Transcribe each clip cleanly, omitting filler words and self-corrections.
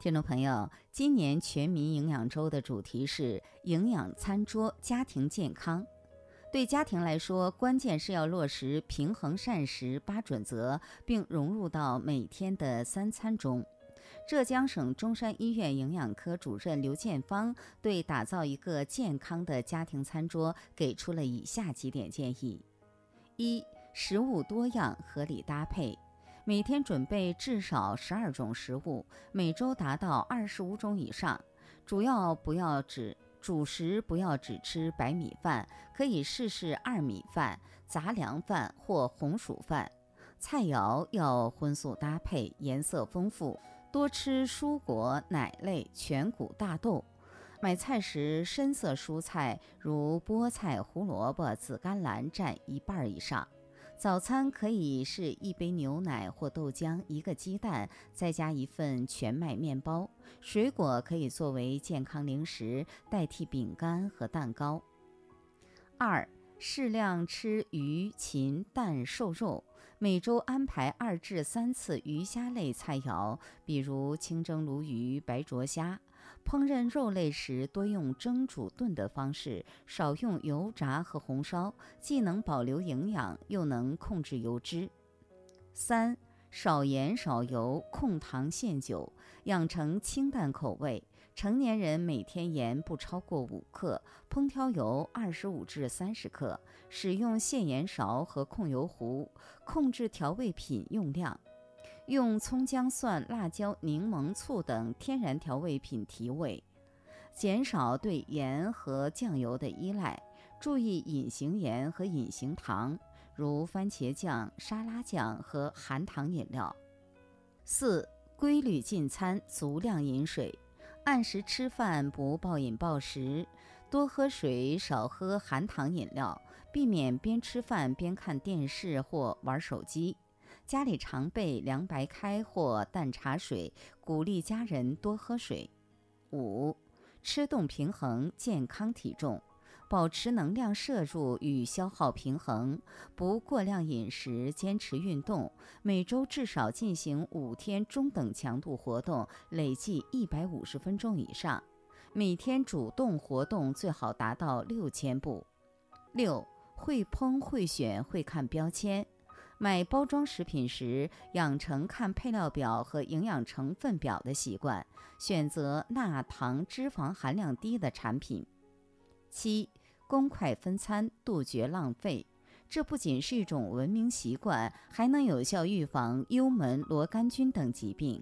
听众朋友，今年全民营养周的主题是营养餐桌，家庭健康。对家庭来说，关键是要落实平衡膳食8准则，并融入到每天的3餐中。浙江省中山医院营养科主任刘建芳对打造一个健康的家庭餐桌给出了以下几点建议：一、食物多样，合理搭配。每天准备至少12种食物，每周达到25种以上。主食不要只吃白米饭，可以试试2米饭、杂粮饭或红薯饭。菜肴要荤素搭配，颜色丰富，多吃蔬果、奶类、全谷大豆。买菜时，深色蔬菜如菠菜、胡萝卜、紫甘蓝占1半以上。早餐可以是1杯牛奶或豆浆，1个鸡蛋，再加1份全麦面包。水果可以作为健康零食，代替饼干和蛋糕。2、适量吃鱼、禽、蛋、瘦肉，每周安排2至3次鱼虾类菜肴，比如清蒸鲈鱼、白灼虾。烹饪肉类时多用蒸、煮、炖的方式，少用油炸和红烧，既能保留营养，又能控制油脂。3、少盐少油，控糖限酒，养成清淡口味。成年人每天盐不超过5克，烹调油25至30克，使用限盐勺和控油壶，控制调味品用量。用葱姜蒜、辣椒、柠檬、醋等天然调味品提味，减少对盐和酱油的依赖，注意隐形盐和隐形糖，如番茄酱、沙拉酱和含糖饮料。4、规律进餐，足量饮水，按时吃饭，不暴饮暴食，多喝水，少喝含糖饮料，避免边吃饭边看电视或玩手机。家里常备凉白开或淡茶水，鼓励家人多喝水。5、吃动平衡，健康体重，保持能量摄入与消耗平衡，不过量饮食，坚持运动，每周至少进行5天中等强度活动，累计150分钟以上，每天主动活动最好达到6000步。6、会烹会选会看标签，买包装食品时，养成看配料表和营养成分表的习惯，选择钠、糖、脂肪含量低的产品。7、公筷分餐，杜绝浪费，这不仅是一种文明习惯，还能有效预防幽门螺杆菌等疾病。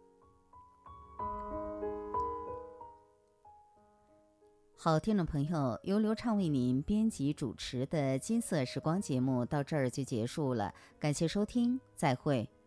好，听众朋友，由刘畅为您编辑主持的金色时光节目到这儿就结束了，感谢收听，再会。